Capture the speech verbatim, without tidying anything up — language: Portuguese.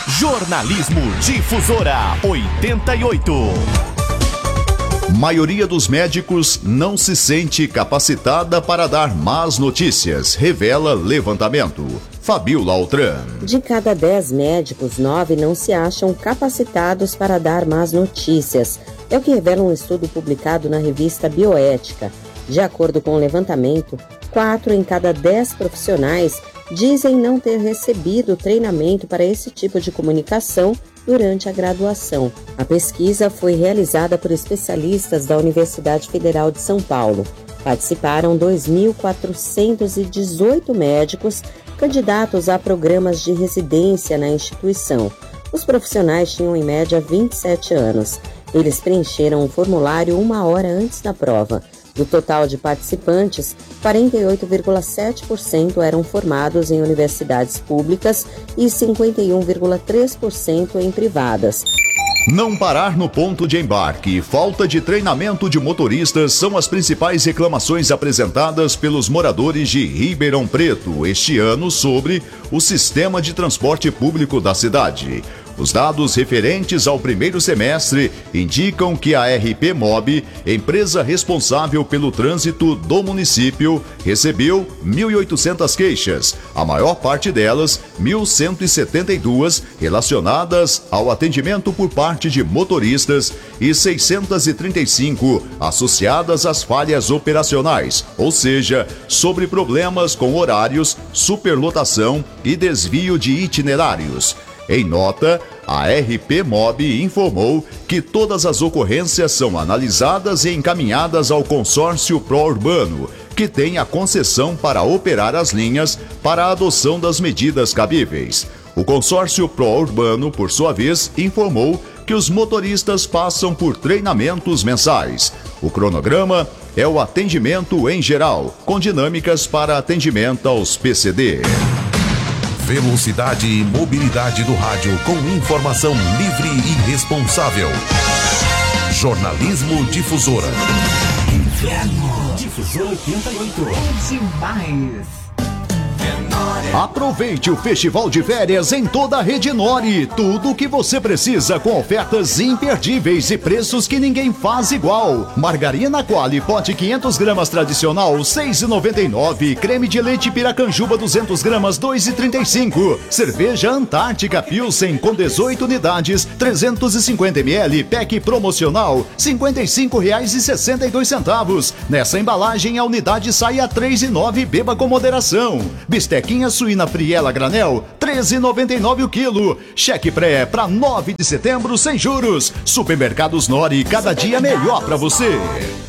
Jornalismo Difusora oitenta e oito. Maioria dos médicos não se sente capacitada para dar más notícias, revela levantamento. Fabiola Altran. De cada dez médicos, nove não se acham capacitados para dar más notícias. É o que revela um estudo publicado na revista Bioética. De acordo com o levantamento, quatro em cada dez profissionais dizem não ter recebido treinamento para esse tipo de comunicação durante a graduação. A pesquisa foi realizada por especialistas da Universidade Federal de São Paulo. Participaram dois mil quatrocentos e dezoito médicos candidatos a programas de residência na instituição. Os profissionais tinham em média vinte e sete anos. Eles preencheram o formulário uma hora antes da prova. Do total de participantes, quarenta e oito vírgula sete por cento eram formados em universidades públicas e cinquenta e um vírgula três por cento em privadas. Não parar no ponto de embarque e falta de treinamento de motoristas são as principais reclamações apresentadas pelos moradores de Ribeirão Preto este ano sobre o sistema de transporte público da cidade. Os dados referentes ao primeiro semestre indicam que a R P Mob, empresa responsável pelo trânsito do município, recebeu mil e oitocentas queixas, a maior parte delas, mil cento e setenta e duas, relacionadas ao atendimento por parte de motoristas e seiscentas e trinta e cinco associadas às falhas operacionais, ou seja, sobre problemas com horários, superlotação e desvio de itinerários. Em nota, a R P Mob informou que todas as ocorrências são analisadas e encaminhadas ao consórcio pró-urbano, que tem a concessão para operar as linhas para a adoção das medidas cabíveis. O consórcio pró-urbano, por sua vez, informou que os motoristas passam por treinamentos mensais. O cronograma é o atendimento em geral, com dinâmicas para atendimento aos P C D. Velocidade e mobilidade do rádio com informação livre e responsável. Jornalismo Difusora. Inverno. Difusora oitenta e oito. É demais. Aproveite o festival de férias em toda a rede Nori. Tudo o que você precisa com ofertas imperdíveis e preços que ninguém faz igual. Margarina Qualy, pote quinhentas gramas tradicional, seis reais e noventa e nove centavos. Creme de leite Piracanjuba, duzentas gramas, dois reais e trinta e cinco centavos. Cerveja Antártica Pilsen com dezoito unidades, trezentos e cinquenta mililitros. Pack promocional, cinquenta e cinco reais e sessenta e dois centavos. Nessa embalagem, a unidade sai a três reais e nove centavos. Beba com moderação. Bistequinha suína friela granel, treze reais e noventa e nove centavos o quilo. Cheque pré para nove de setembro sem juros. Supermercados Nori, cada dia melhor para você.